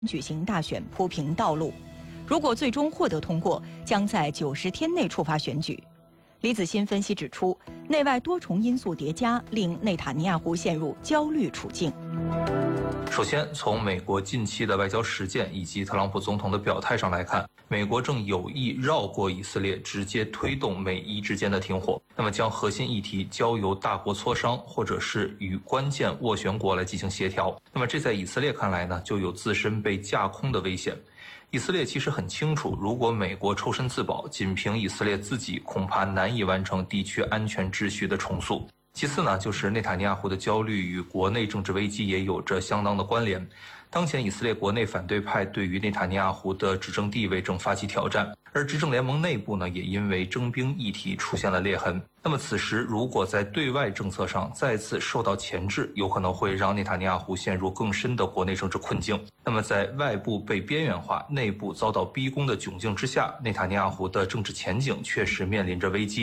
举行大选铺平道路。如果最终获得通过，将在90天内触发选举。李子欣分析指出，内外多重因素叠加，令内塔尼亚胡陷入焦虑处境。 首先，从美国近期的外交实践以及特朗普总统的表态上来看，美国正有意绕过以色列，直接推动美伊之间的停火，那么将核心议题交由大国磋商，或者是与关键斡旋国来进行协调。那么这在以色列看来呢，就有自身被架空的危险。以色列其实很清楚，如果美国抽身自保，仅凭以色列自己恐怕难以完成地区安全秩序的重塑。其次呢，就是内塔尼亚胡的焦虑与国内政治危机也有着相当的关联。当前以色列国内反对派对于内塔尼亚胡的执政地位正发起挑战，而执政联盟内部呢，也因为征兵议题出现了裂痕。那么此时如果在对外政策上再次受到钳制，有可能会让内塔尼亚胡陷入更深的国内政治困境。那么在外部被边缘化，内部遭到逼宫的窘境之下，内塔尼亚胡的政治前景确实面临着危机。